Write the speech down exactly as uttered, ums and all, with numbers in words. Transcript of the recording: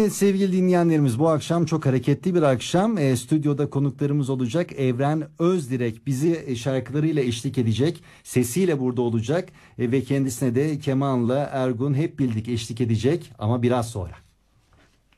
Evet sevgili dinleyenlerimiz, bu akşam çok hareketli bir akşam. E, stüdyoda konuklarımız olacak. Evren Özdirek bizi e, şarkılarıyla eşlik edecek. Sesiyle burada olacak. E, ve kendisine de kemanla Ergun hep bildik eşlik edecek ama biraz sonra.